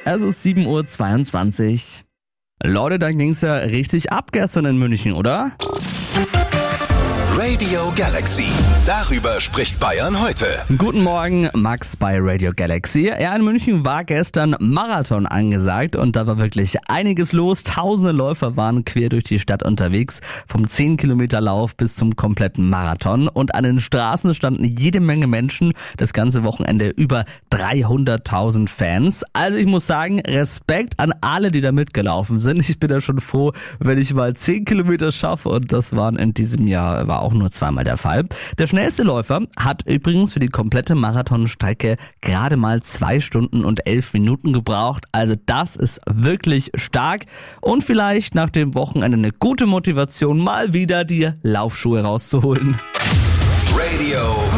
Es ist 7:22 Uhr. Leute, da ging's ja richtig ab gestern in München, oder? Radio Galaxy. Darüber spricht Bayern heute. Guten Morgen, Max bei Radio Galaxy. Ja, in München war gestern Marathon angesagt und da war wirklich einiges los. Tausende Läufer waren quer durch die Stadt unterwegs, vom 10-Kilometer-Lauf bis zum kompletten Marathon. Und an den Straßen standen jede Menge Menschen, das ganze Wochenende über 300.000 Fans. Also ich muss sagen, Respekt an alle, die da mitgelaufen sind. Ich bin ja schon froh, wenn ich mal 10 Kilometer schaffe und das waren in diesem Jahr, war auch nur zweimal der Fall. Der schnellste Läufer hat übrigens für die komplette Marathonstrecke gerade mal 2 Stunden und 11 Minuten gebraucht. Also das ist wirklich stark und vielleicht nach dem Wochenende eine gute Motivation, mal wieder die Laufschuhe rauszuholen. Radio